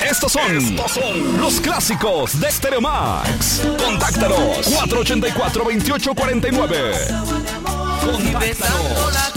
Estos son los clásicos de Stereo Max. Contáctanos 484-2849. Contáctanos.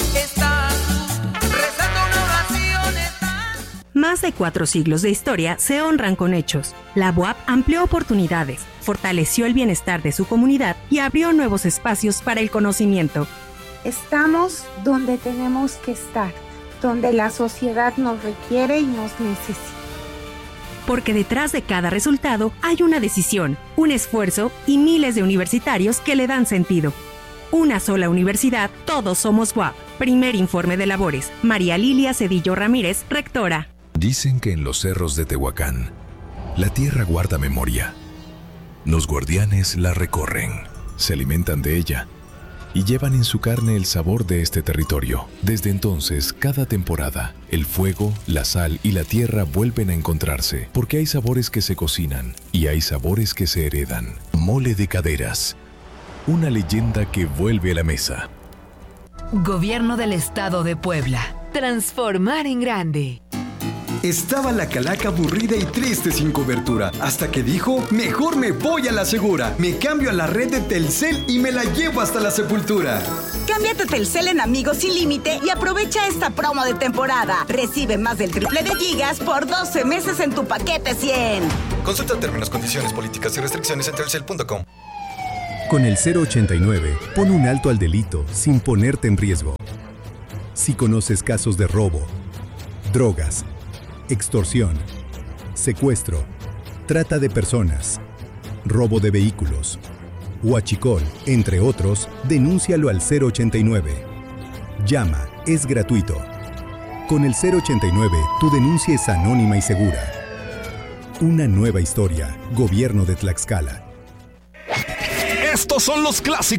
Más de 4 siglos de historia se honran con hechos. La BUAP amplió oportunidades, fortaleció el bienestar de su comunidad y abrió nuevos espacios para el conocimiento. Estamos donde tenemos que estar, donde la sociedad nos requiere y nos necesita. Porque detrás de cada resultado hay una decisión, un esfuerzo y miles de universitarios que le dan sentido. Una sola universidad, todos somos BUAP. Primer informe de labores. María Lilia Cedillo Ramírez, rectora. Dicen que en los cerros de Tehuacán, la tierra guarda memoria. Los guardianes la recorren, se alimentan de ella y llevan en su carne el sabor de este territorio. Desde entonces, cada temporada, el fuego, la sal y la tierra vuelven a encontrarse, porque hay sabores que se cocinan y hay sabores que se heredan. Mole de Caderas, una leyenda que vuelve a la mesa. Gobierno del Estado de Puebla. Transformar en grande. Estaba la calaca aburrida y triste sin cobertura, hasta que dijo, mejor me voy a la segura. Me cambio a la red de Telcel y me la llevo hasta la sepultura. Cámbiate a Telcel en Amigos Sin Límite y aprovecha esta promo de temporada. Recibe más del triple de gigas por 12 meses en tu paquete 100. Consulta términos, condiciones, políticas y restricciones en telcel.com. Con el 089, pon un alto al delito sin ponerte en riesgo. Si conoces casos de robo, drogas, extorsión, secuestro, trata de personas, robo de vehículos, huachicol, entre otros, denúncialo al 089. Llama, es gratuito. Con el 089, tu denuncia es anónima y segura. Una nueva historia. Gobierno de Tlaxcala. Estos son los clásicos